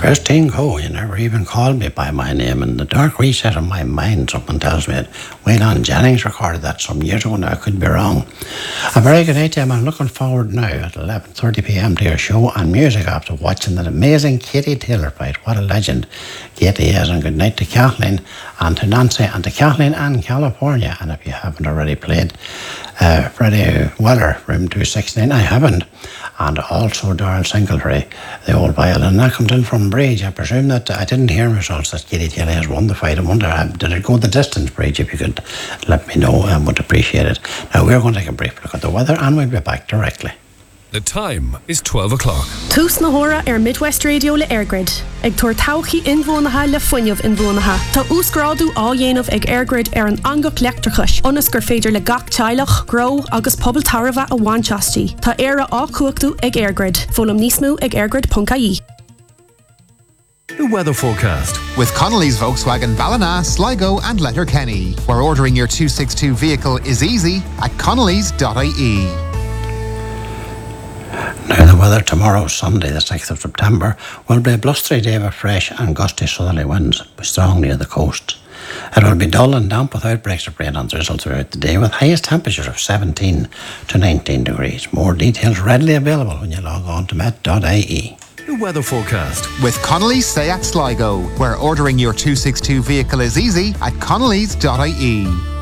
Christine Coe, you never even called me by my name, and the dark reset of my mind someone tells me that Waylon Jennings recorded that some years ago. Now I could be wrong. A very good night to you. I'm looking forward now at 11:30pm to your show and music after watching that amazing Katie Taylor fight. What a legend Katie is. And good night to Kathleen and to Nancy and to Kathleen and California. And if you haven't already played Freddie Weller, Room 269, I haven't. And also Darrell Singletary, the old violin. That comes in from Bridge. I presume that I didn't hear results that Katie Taylor has won the fight. I wonder, did it go the distance, Bridge? If you could let me know, I would appreciate it. Now, we're going to take a brief look at the weather and we'll be back directly. The time is 12 o'clock. Tús na hóra Midwest Radio le Airgrid. Ag tuair tauchaí inmhónatha le fuinneamh inmhónatha. Tá úsgrádu á dhéanamh ag Airgrid an angach leachtrachais. Onas gur féidir le gach teilech, grow agus pobl tarva a bhainteastí. Tá éire á cuachtaú ag Airgrid. Fólam níos mó ag airgrid.ie. The weather forecast with Connolly's Volkswagen Ballina, Sligo and Letterkenny, where ordering your 262 vehicle is easy at connolly's.ie. Now the weather tomorrow, Sunday the 6th of September, will be a blustery day with fresh and gusty southerly winds, strong near the coast. It will be dull and damp with outbreaks of rain and drizzle throughout the day, with highest temperatures of 17 to 19 degrees. More details readily available when you log on to met.ie. The weather forecast with Connolly's Seat Sligo, where ordering your 262 vehicle is easy at connolly's.ie.